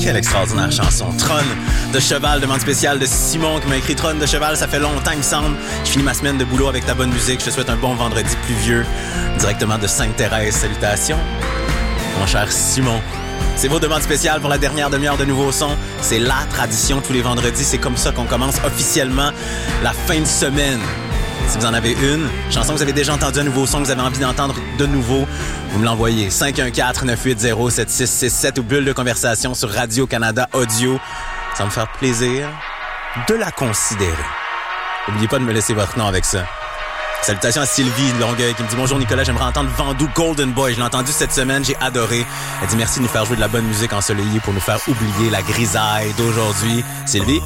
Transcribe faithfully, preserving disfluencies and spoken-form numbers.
Quelle extraordinaire chanson. Trône de cheval, demande spéciale de Simon qui m'a écrit Trône de cheval, ça fait longtemps il me semble. Je finis ma semaine de boulot avec ta bonne musique. Je te souhaite un bon vendredi pluvieux. Directement de Sainte-Thérèse. Salutations, mon cher Simon. C'est vos demandes spéciales pour la dernière demi-heure de Nouveau Son. C'est la tradition tous les vendredis. C'est comme ça qu'on commence officiellement la fin de semaine. Si vous en avez une, chanson que vous avez déjà entendue, un nouveau son que vous avez envie d'entendre de nouveau, vous me l'envoyez. cinq un quatre neuf huit zéro sept six six sept ou bulle de conversation sur Radio-Canada Audio. Ça va me faire plaisir de la considérer. N'oubliez pas de me laisser votre nom avec ça. Salutations à Sylvie de Longueuil qui me dit « Bonjour Nicolas, j'aimerais entendre Vandou Golden Boy. Je l'ai entendu cette semaine, j'ai adoré. » Elle dit « Merci de nous faire jouer de la bonne musique ensoleillée pour nous faire oublier la grisaille d'aujourd'hui. » Sylvie?